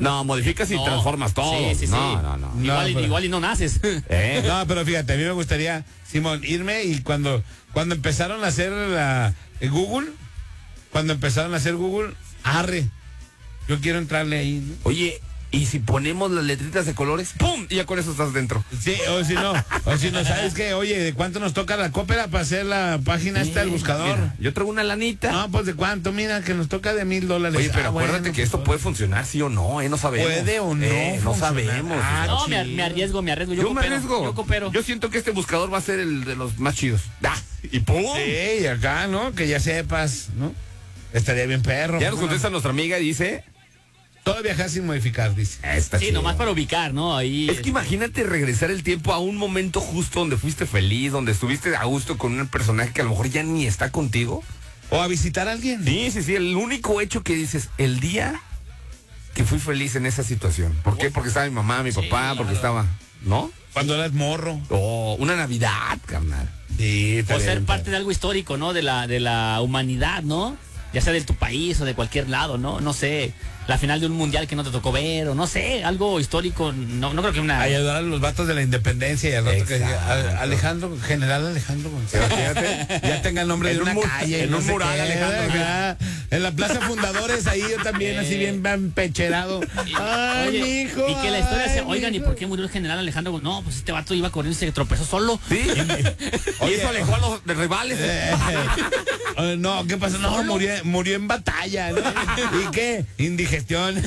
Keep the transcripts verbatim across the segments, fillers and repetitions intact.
No, modificas y No. transformas todo. Sí, sí, sí. No, no, no. Igual, No, y, pero- igual y no naces. ¿Eh? No, pero fíjate, a mí me gustaría, Simón, irme y cuando, cuando empezaron a hacer la, eh, Google, cuando empezaron a hacer Google, arre, yo quiero entrarle ahí, ¿no? Oye, ¿y si ponemos las letritas de colores? ¡Pum! Y ya con eso estás dentro. Sí, o si no, o si no, ¿sabes qué? Oye, ¿de cuánto nos toca la cópera para hacer la página esta del buscador? Mira, yo traigo una lanita. No, pues de cuánto, mira, que nos toca de mil dólares. Oye, pero Ah, acuérdate bueno, que esto pues, puede funcionar sí o no, ¿eh? No sabemos. Puede o no Eh, no funcionar. sabemos. Ah, o sea, No, me, me arriesgo, me arriesgo. Yo, yo me coopero, arriesgo. Yo coopero. Yo siento que este buscador va a ser el de los más chidos. ¡Ah! Y ¡pum! Sí, y acá, ¿no? Que ya sepas, ¿no? Estaría bien perro. Ya nos contesta nuestra amiga y dice... Todo viajar sin modificar, dice. Esta Sí, nomás para ubicar, ¿no? Ahí. Es que imagínate regresar el tiempo a un momento justo donde fuiste feliz, donde estuviste a gusto con un personaje que a lo mejor ya ni está contigo. O a visitar a alguien. Sí, sí, sí, el único hecho que dices, el día que fui feliz en esa situación. ¿Por qué? Porque estaba mi mamá, mi Sí, papá, porque claro. estaba, ¿no? Cuando eras morro. Oh, una Navidad, carnal. Sí, O ser parte de algo histórico, ¿no? De la, de la humanidad, ¿no? Ya sea de tu país o de cualquier lado, ¿no? No sé, la final de un mundial que no te tocó ver, o no sé, algo histórico, no, no creo que una... Ayudar a los vatos de la independencia y al rato que Exacto. a- Alejandro, general Alejandro González. Imagínate. Ya tenga el nombre En de un una mu- calle. y en no un sé mural, qué, Alejandro. acá. En la Plaza Fundadores, ahí yo también, así bien, bien pecherado. Ay, Oye, mijo. y que la historia ay, sea, oigan, ¿y mijo. por qué murió el general Alejandro? No, pues este vato iba corriendo y se tropezó solo. Sí. y Oye, eso alejó a los de rivales. Eh, eh, no, ¿qué pasó? No, murió, murió en batalla, ¿no? ¿Y qué? Indigestión.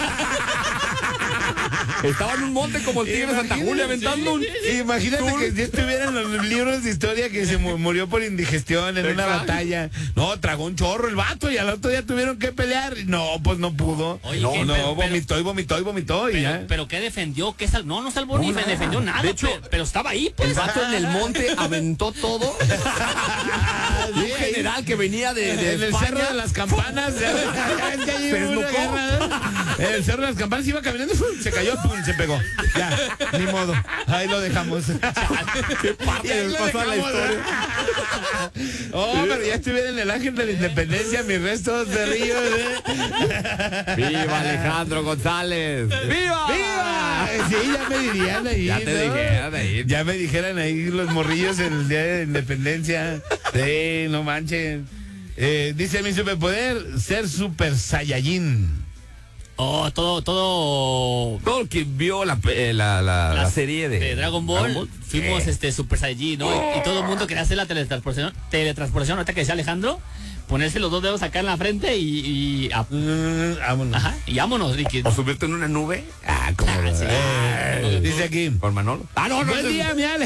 Estaba en un monte como el tigre de Santa Julia aventando un... Imagínate que si estuvieran los libros de historia que se mu- murió por indigestión en una Exacto. batalla. No, tragó un chorro el vato y al otro día tuvieron que pelear. No, pues no pudo. Oye, no, ¿qué? no, Pero- pero- vomitó y vomitó y vomitó y Pero, ya. pero ¿qué defendió? ¿Qué sal... No, no salvó ni No, me nada. defendió nada. De hecho, pe- pero estaba ahí, pues. El vato en el monte aventó todo. Un Sí, general que venía de, de en el España. cerro de las campanas. Es que allí Se hubo una desnucó. guerra, ¿eh? El cerro de las campanas iba caminando, ¡fum! Se cayó, pum, se pegó. Ya, ni modo. Ahí lo dejamos. Qué parte Y ahí del lo paso de la dejamos. historia. Oh, pero ya estuviera en el ángel de la independencia, mis restos de ríos, ¿eh? ¡Viva Alejandro González! ¡Viva! ¡Viva! Sí, ya me dirían ahí. Ya te ¿no? dijeron ahí. Ya me dijeran ahí los morrillos en el día de independencia. Sí, no manchen. Eh, dice mi superpoder, ser super saiyajin. Oh, todo, todo. Todo el que vio la, eh, la, la, la serie de, de Dragon Ball, fuimos eh, este Super Saiyajin, ¿no? Y, y todo el mundo quería hacer la teletransportación, teletransportación, ahorita que decía Alejandro, ponerse los dos dedos acá en la frente y, y a- Mm, vámonos. ajá, y vámonos, Ricky. O subirte en una nube. Ah, como. Ah, sí. Eh, dice aquí. Con Manolo. Ah, no, no. Buen ese- día, mi Ale.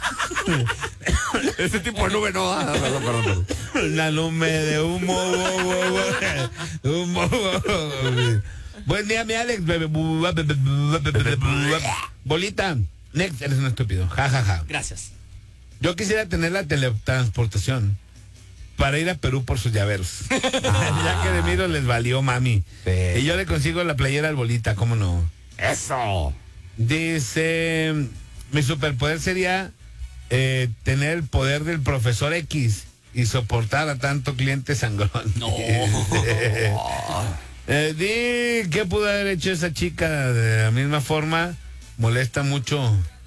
Ese tipo de nube no. Ah, perdón, perdón, perdón. La nube de humo. Wo, wo, wo, humo. Wo. Buen día, mi Alex. Bolita. Next, eres un estúpido. Ja, ja, ja. Gracias. Yo quisiera tener la teletransportación para ir a Perú por sus llaveros. Ya que de Miro les valió, mami. Sí. Y yo le consigo la playera al Bolita, ¿cómo no? Eso. Dice, mi superpoder sería eh, tener el poder del profesor X y soportar a tanto cliente sangrón. No. Eh, di, ¿qué pudo haber hecho esa chica de la misma forma? Molesta mucho.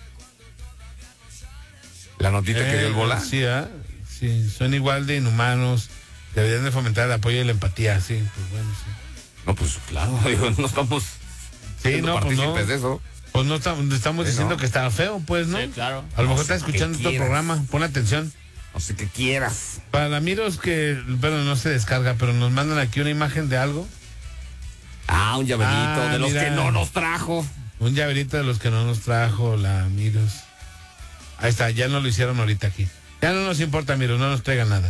La notita que dio el bola. Sí, ¿ah? Sí, son igual de inhumanos. Deberían de fomentar el apoyo y la empatía, sí, pues bueno, sí. No, pues claro, digo, no estamos Sí, siendo no, pues no. partícipes de eso. Pues no estamos, estamos Sí, diciendo ¿no? que estaba feo, pues, ¿no? Sí, claro. A lo mejor No está sé qué escuchando otro quieras. programa, pon atención. No sé qué quieras. Para Miros que, bueno, no se descarga, pero nos mandan aquí una imagen de algo. Ah, un llaverito Ah, de los mira. que no nos trajo. Un llaverito de los que no nos trajo la Miros. Ahí está, ya no lo hicieron ahorita aquí. Ya no nos importa, Miros, no nos traigan nada.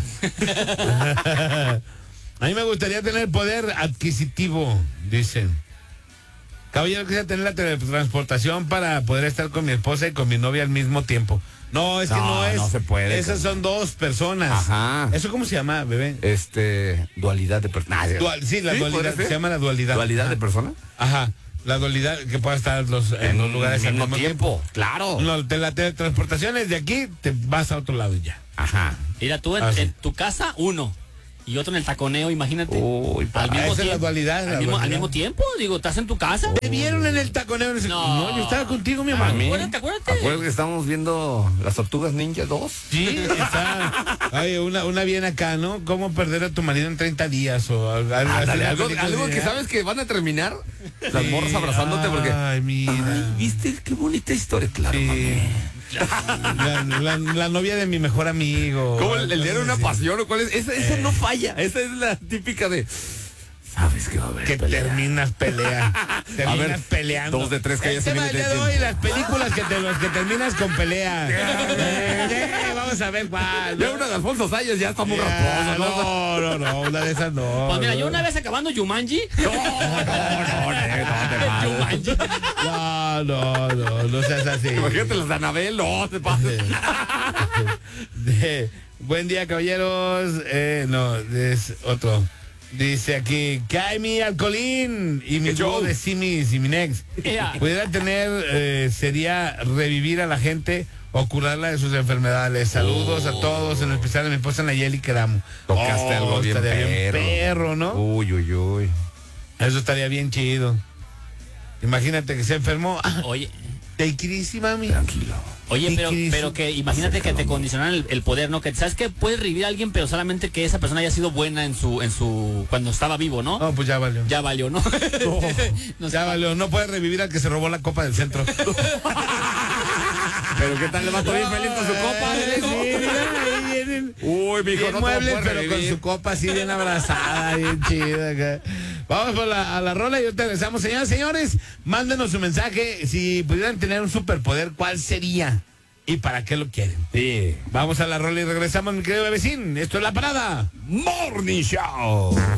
A mí me gustaría tener poder adquisitivo, dicen. Caballero, quisiera tener la teletransportación para poder estar con mi esposa y con mi novia al mismo tiempo. No, es que No, no es. no se puede. Esas son dos personas. Ajá. ¿Eso cómo se llama, bebé? Este, dualidad de personas. Dual- sí, la dualidad, se llama la dualidad. ¿Dualidad Ajá. de persona? Ajá, la dualidad que pueda estar los, en los lugares al mismo tiempo. Claro. No, te la teletransportación es de aquí, te vas a otro lado y ya. Ajá. Mira, tú en, Ah, sí. en tu casa, uno. y otro en el taconeo, imagínate. Uy, al esa mismo es la tiempo. dualidad, Al, la mismo, al dualidad. mismo tiempo, digo, estás en tu casa. ¿Te vieron en el taconeo? No, No. yo estaba contigo, mi Ah, hermano. Acuérdate, acuérdate. ¿Acuerdas que estábamos viendo las Tortugas Ninja dos? Sí, está. Oye, una, una bien acá, ¿no? ¿Cómo perder a tu marido en treinta días? O algo, algo así, Ándale, una algo, película algo así, que ¿eh? sabes que van a terminar las Sí. morras abrazándote porque. Ay, mira. Ay, ¿viste? Qué bonita historia, claro. Sí. mami. La, la- la novia de mi mejor amigo. ¿Cómo el, el diario de una Sí. pasión o cuál es? Esa, esa no falla. Esa es la típica de. Sabes que va a haber. Que pelea. terminas pelea. Terminas ver, peleando. dos de tres que El ya se tema viene del día de de- hoy, las películas que, te, los que terminas con pelea. Eh, eh, vamos a ver cuál. Ya una de Alfonso Sayas ya está muy Ya, rasposa, ¿no? no, no, no, una de esas no. Pues mira, yo no. una vez acabando Yumanji. No, no, no, no, te pases. Yumanji. No, no, no, no seas así. Imagínate las de Anabel, no te pases. De- buen día, caballeros. Eh, no, es otro. Dice aquí, cae mi alcoholín y mi ¿Qué show? show de Simis y mi next. Ya. Pudiera tener, eh, sería revivir a la gente o curarla de sus enfermedades. Saludos a todos, en especial a mi esposa Nayeli, que la amo. Tocaste algo bien estaría perro. perro, ¿no? Uy, uy, uy. Eso estaría bien chido. Imagínate que se enfermó. Ah, Oye, take it easy, mami. Tranquilo. oye, pero, Cristo. pero que imagínate que te condicionan el, el poder, ¿no? Que sabes que puedes revivir a alguien, pero solamente que esa persona haya sido buena en su, en su, cuando estaba vivo, ¿no? No, pues ya valió. Ya valió, ¿no? No sé. Ya valió. No puede revivir al que se robó la copa del centro. Pero ¿qué tal le va a bien feliz con su copa? Sí, mira, ahí vienen. Uy, mijo, Bien no te va a muebles, poder pero con revivir. su copa así bien abrazada, bien chida acá. Vamos por la, a la rola y ahorita regresamos. Señoras y señores, mándenos su mensaje. Si pudieran tener un superpoder, ¿cuál sería? ¿Y para qué lo quieren? Sí. Vamos a la rola y regresamos, mi querido bebecín. Esto es La Parada. Morning Show.